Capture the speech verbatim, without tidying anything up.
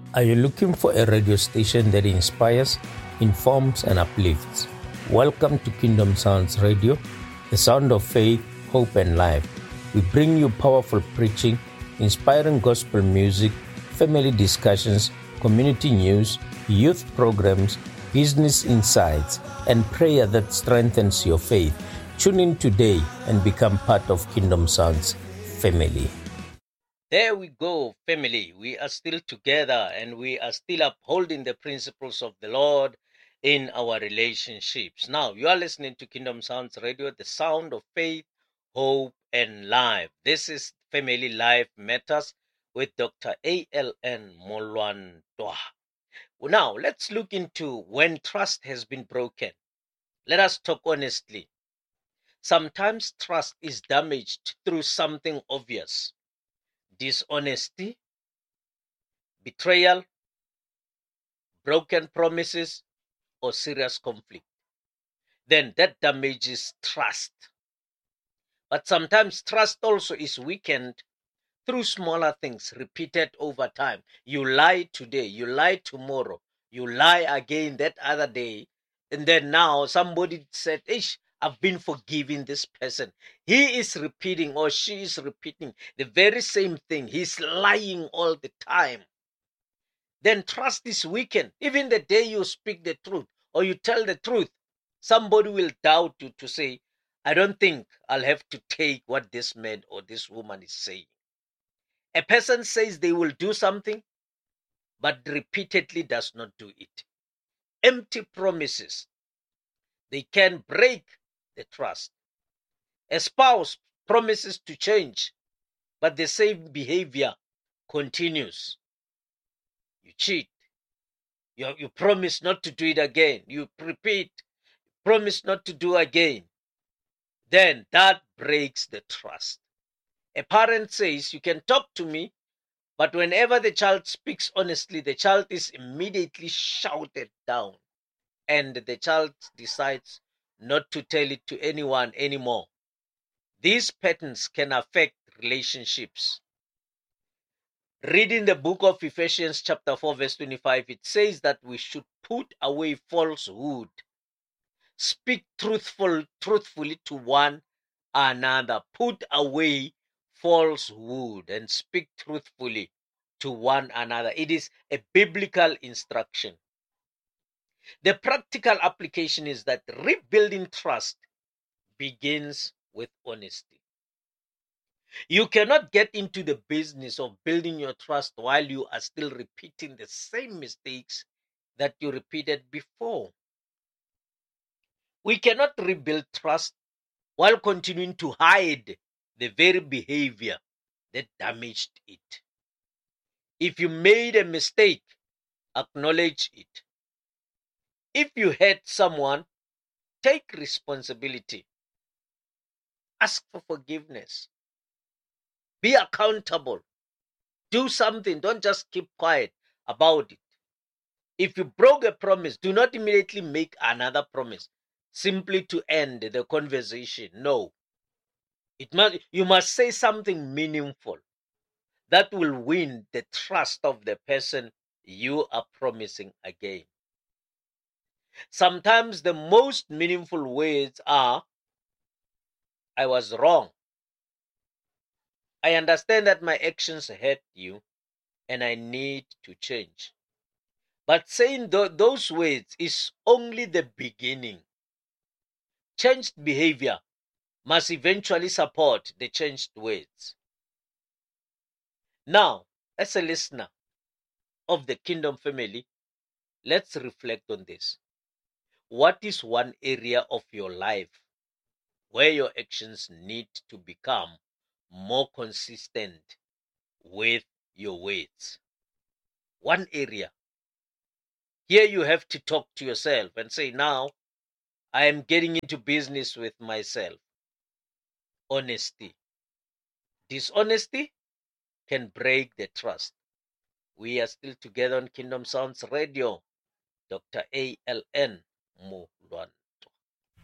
Are you looking for a radio station that inspires, informs, and uplifts? Welcome to Kingdom Sounds Radio, the sound of faith, hope, and life. We bring you powerful preaching, inspiring gospel music, family discussions, community news, youth programs, business insights, and prayer that strengthens your faith. Tune in today and become part of Kingdom Sounds family. There we go, family. We are still together and we are still upholding the principles of the Lord in our relationships. Now, you are listening to Kingdom Sounds Radio, the sound of faith, hope, and life. This is Family Life Matters with Doctor A L N Molwan Toa. Now, let's look into when trust has been broken. Let us talk honestly. Sometimes trust is damaged through something obvious. Dishonesty, betrayal, broken promises, or serious conflict. Then that damages trust. But sometimes trust also is weakened through smaller things repeated over time. You lie today, you lie tomorrow, you lie again that other day, and then now somebody said, Ish, I've been forgiving this person. He is repeating or she is repeating the very same thing. He's lying all the time. Then trust is weakened. Even the day you speak the truth or you tell the truth, somebody will doubt you to say, I don't think I'll have to take what this man or this woman is saying. A person says they will do something, but repeatedly does not do it. Empty promises, they can break the trust. A spouse promises to change, but the same behavior continues. You cheat. You, you promise not to do it again. You repeat, promise not to do again. Then that breaks the trust. A parent says, you can talk to me, but whenever the child speaks honestly, the child is immediately shouted down. And the child decides not to tell it to anyone anymore. These patterns can affect relationships. Reading the book of Ephesians chapter four verse twenty-five, it says that we should put away falsehood. Speak truthful, truthfully to one another. Put away falsehood and speak truthfully to one another. It is a biblical instruction. The practical application is that rebuilding trust begins with honesty. You cannot get into the business of building your trust while you are still repeating the same mistakes that you repeated before. We cannot rebuild trust while continuing to hide the very behavior that damaged it. If you made a mistake, acknowledge it. If you hurt someone, take responsibility. Ask for forgiveness. Be accountable. Do something. Don't just keep quiet about it. If you broke a promise, do not immediately make another promise simply to end the conversation. No. It must, you must say something meaningful that will win the trust of the person you are promising again. Sometimes the most meaningful words are, I was wrong. I understand that my actions hurt you and I need to change. But saying th- those words is only the beginning. Changed behavior must eventually support the changed words. Now, as a listener of the Kingdom family, let's reflect on this. What is one area of your life where your actions need to become more consistent with your words? One area. Here you have to talk to yourself and say, now I am getting into business with myself. Honesty. Dishonesty can break the trust. We are still together on Kingdom Sounds Radio. Doctor A L N Molwan